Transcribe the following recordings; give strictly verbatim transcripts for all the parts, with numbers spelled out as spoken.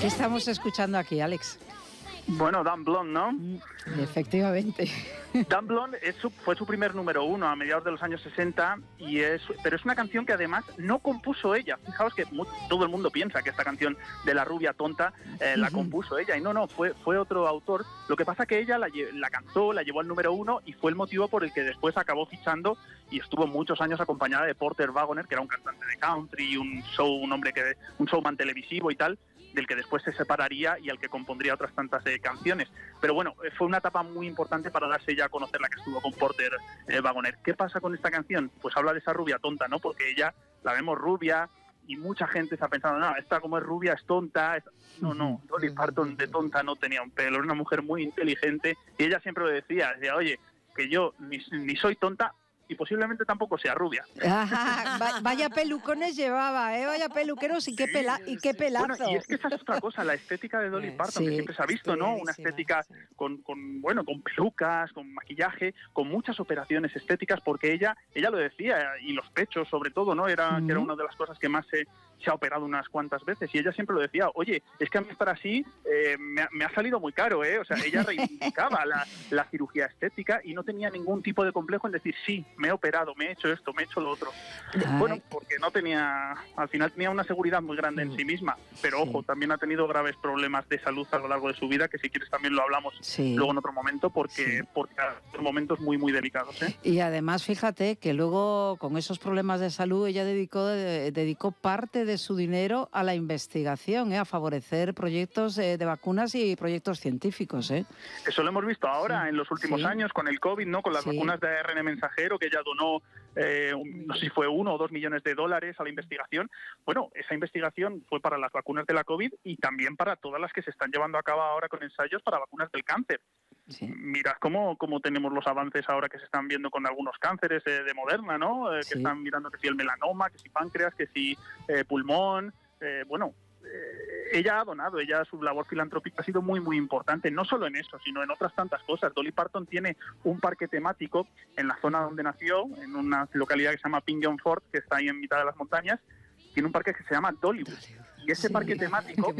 ¿Qué estamos escuchando aquí, Alex? Bueno, Dan Blonde, ¿no? Efectivamente. Dan Blonde es su, fue su primer número uno a mediados de los años sesenta, y es, pero es una canción que además no compuso ella. Fijaos que mu- todo el mundo piensa que esta canción de La rubia tonta eh, la compuso ella, y no, no, fue, fue otro autor. Lo que pasa que ella la, la cantó, la llevó al número uno, y fue el motivo por el que después acabó fichando y estuvo muchos años acompañada de Porter Wagoner, que era un cantante de country, un show, un hombre que un showman televisivo y tal, del que después se separaría y al que compondría otras tantas eh, canciones. Pero bueno, fue una etapa muy importante para darse ya a conocer, la que estuvo con Porter eh, Wagoner. ¿Qué pasa con esta canción? Pues habla de esa rubia tonta, ¿no? Porque ella la vemos rubia y mucha gente está pensando, no, esta como es rubia es tonta. Es... No, no, Dolly Parton de tonta no tenía un pelo, era una mujer muy inteligente, y ella siempre lo decía, decía, oye, que yo ni, ni soy tonta, y posiblemente tampoco sea rubia. Ajá, va, vaya pelucones llevaba, ¿eh? Vaya peluqueros y qué, pela, y qué pelazo. Bueno, y es que esa es otra cosa, la estética de Dolly Parton, sí, que siempre se ha visto, ¿no? Una estética sí. con, con, bueno, con pelucas, con maquillaje, con muchas operaciones estéticas, porque ella, ella lo decía, y los pechos sobre todo, ¿no? Era, mm. que era una de las cosas que más se, se ha operado unas cuantas veces, y ella siempre lo decía, oye, es que a mí estar así eh, me, me ha salido muy caro, ¿eh? O sea, ella reivindicaba la, la cirugía estética y no tenía ningún tipo de complejo en decir, sí, me he operado, me he hecho esto, me he hecho lo otro. Ay. Bueno, porque no tenía, al final tenía una seguridad muy grande en sí misma, pero sí. ojo, también ha tenido graves problemas de salud a lo largo de su vida, que si quieres también lo hablamos sí. luego en otro momento, porque, sí. porque son momentos muy, muy delicados, ¿eh? Y además, fíjate que luego con esos problemas de salud ella dedicó, de, dedicó parte de su dinero a la investigación, ¿eh? A favorecer proyectos eh, de vacunas y proyectos científicos, ¿eh? Eso lo hemos visto ahora, sí. en los últimos sí. años, con el COVID, ¿no? Con las sí. vacunas de A R N mensajero, que ella donó, eh, un, no sé si fue uno o dos millones de dólares a la investigación. Bueno, esa investigación fue para las vacunas de la COVID y también para todas las que se están llevando a cabo ahora con ensayos para vacunas del cáncer. Sí. Mirad cómo, cómo tenemos los avances ahora que se están viendo con algunos cánceres eh, de Moderna, ¿no? Eh, sí. Que están mirando que si el melanoma, que si páncreas, que si eh, pulmón. Eh, bueno, eh, ella ha donado, ella su labor filantrópica ha sido muy, muy importante, no solo en eso, sino en otras tantas cosas. Dolly Parton tiene un parque temático en la zona donde nació, en una localidad que se llama Pinion Fort, que está ahí en mitad de las montañas. Tiene un parque que se llama Dollywood. Y ese sí, parque temático,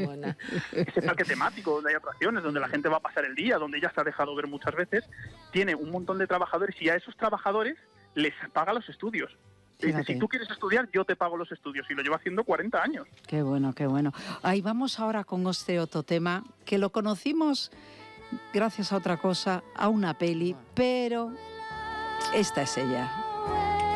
ese parque temático donde hay atracciones, donde la gente va a pasar el día, donde ella se ha dejado ver muchas veces, tiene un montón de trabajadores y a esos trabajadores les paga los estudios. Dice, si tú quieres estudiar, yo te pago los estudios. Y lo lleva haciendo cuarenta años. Qué bueno, qué bueno. Ahí vamos ahora con este otro tema, que lo conocimos gracias a otra cosa, a una peli, pero esta es ella.